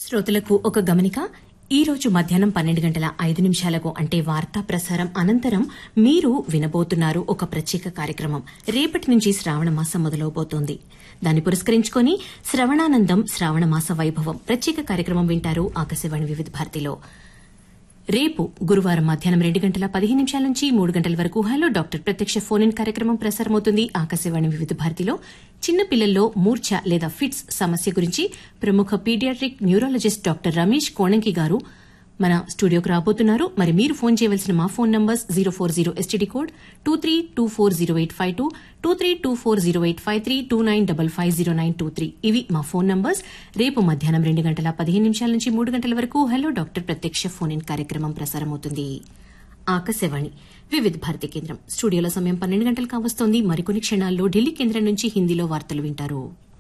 శ్రోతలకు ఒక గమనిక. ఈ రోజు మధ్యాహ్నం 12:05 అంటే వార్తా ప్రసారం అనంతరం మీరు వినబోతున్నారు ఒక ప్రత్యేక కార్యక్రమం. రేపటి నుంచి శ్రావణ మాసం మొదలవబోతోంది. దాన్ని పురస్కరించుకుని శ్రవణానందం శ్రావణ మాస వైభవం ప్రత్యేక కార్యక్రమం వింటారు ఆకాశవాణి వివిధ భారతిలో. రేపు గురువారం మధ్యాహ్నం 2:15 నుంచి 3 గంటల వరకు హలో డాక్టర్ ప్రత్యక్ష ఫోన్ ఇన్ కార్యక్రమం ప్రసారమవుతుంది ఆకాశవాణి వివిధ భారతిలో. చిన్నపిల్లల్లో మూర్ఛ లేదా ఫిట్స్ సమస్య గురించి ప్రముఖ paediatric neurologist doctor Ramesh Konanki గారు మన స్టూడియోకి రాబోతున్నారు. మరి మీరు ఫోన్ చేయవలసిన మా ఫోన్ నంబర్స్ 040 ఎస్టీడీ కోడ్ 23240852, 23240853, 29550923. ఇవి మా ఫోన్ నంబర్స్. రేపు మధ్యాహ్నం 2:15 నుంచి 3 గంటల వరకు హలో డాక్టర్ ప్రత్యక్ష ఫోన్ ఇన్ కార్యక్రమం ప్రసారమవుతుంది. ఆకాశవాణి వివిధ భారతి కేంద్రం. స్టూడియోలో సమయం 12 గంటలు కావస్తోంది. మరికొన్ని క్షణాల్లో ఢిల్లీ కేంద్రం నుంచి హిందీలో వార్తలు వింటారు.